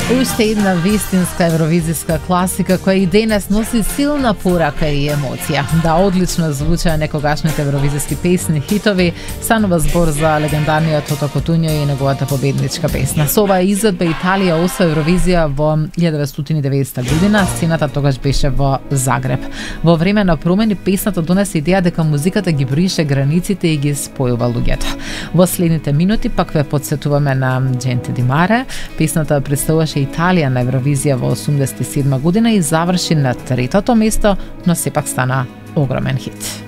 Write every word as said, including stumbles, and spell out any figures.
Уште една вистинска евровизијска класика која и денес носи силна порака и емоција. Да, одлично звучаа некогашните евровизијски песни, хитови, станува збор за легендарниот Тото Кутуњо и неговата победничка песна. Со оваа изведба Италија освои Евровизија во илјада деветстотини и деветдесета година, сцената тогаш беше во Загреб. Во време на промени песната донесе идеја дека музиката ги брише границите и ги спојува луѓето. Во следните минути пак ве потсетуваме на Дженте Ди Маре. Песната представуваше Италија на Евровизија во осумдесет и седма година и заврши на третото место, но сепак стана огромен хит.